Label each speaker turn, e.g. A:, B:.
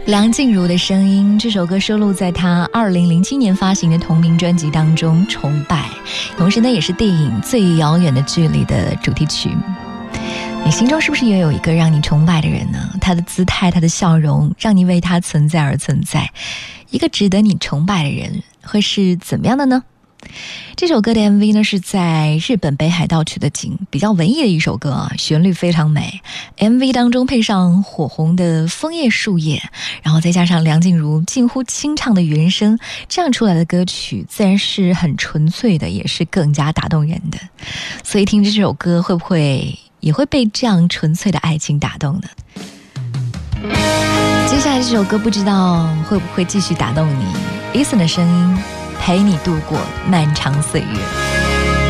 A: 梁静茹的声音，这首歌收录在她2007年发行的同名专辑当中《崇拜》，同时呢也是电影《最遥远的距离》的主题曲。你心中是不是也有一个让你崇拜的人呢？他的姿态，他的笑容，让你为他存在而存在。一个值得你崇拜的人会是怎么样的呢？这首歌的 MV 呢是在日本北海道取的景，比较文艺的一首歌啊，旋律非常美。MV 当中配上火红的枫叶树叶，然后再加上梁静茹近乎清唱的原声，这样出来的歌曲自然是很纯粹的，也是更加打动人的。所以听这首歌会不会也会被这样纯粹的爱情打动呢？接下来这首歌不知道会不会继续打动你。 Eason 的声音陪你度过漫长岁月。